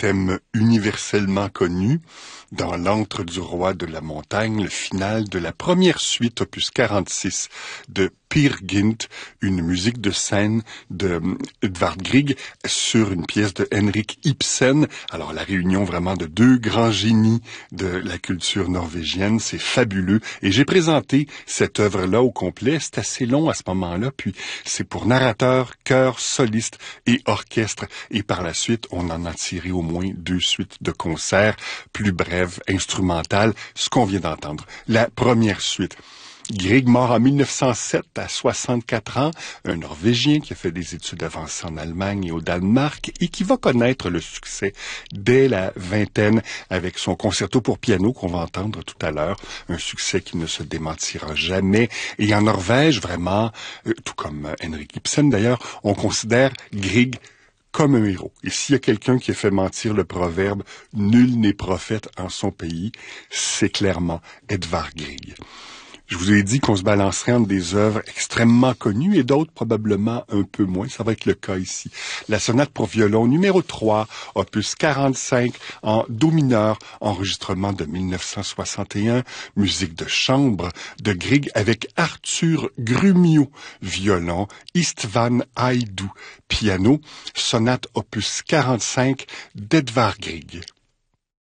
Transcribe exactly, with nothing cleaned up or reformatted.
thème universellement connu, dans l'antre du roi de la montagne, le final de la première suite, opus quarante-six de Peer Gynt, une musique de scène de Edvard Grieg sur une pièce de Henrik Ibsen. Alors la réunion vraiment de deux grands génies de la culture norvégienne, c'est fabuleux. Et j'ai présenté cette œuvre-là au complet, c'est assez long à ce moment-là, puis c'est pour narrateur, chœur, soliste et orchestre. Et par la suite, on en a tiré au moins deux suites de concerts, plus brèves, instrumentales, ce qu'on vient d'entendre. La première suite. Grieg, mort en mille neuf cent sept à soixante-quatre ans, un Norvégien qui a fait des études avancées en Allemagne et au Danemark et qui va connaître le succès dès la vingtaine avec son concerto pour piano qu'on va entendre tout à l'heure, un succès qui ne se démentira jamais. Et en Norvège, vraiment, euh, tout comme Henrik Ibsen d'ailleurs, on considère Grieg comme un héros. Et s'il y a quelqu'un qui a fait mentir le proverbe « Nul n'est prophète en son pays », c'est clairement Edvard Grieg. Je vous ai dit qu'on se balancerait entre des œuvres extrêmement connues et d'autres probablement un peu moins. Ça va être le cas ici. La sonate pour violon numéro trois, opus quarante-cinq, en do mineur, enregistrement de mille neuf cent soixante et un, musique de chambre de Grieg avec Arthur Grumio, violon, Istvan Haidou, piano, sonate opus quarante-cinq d'Edvard Grieg.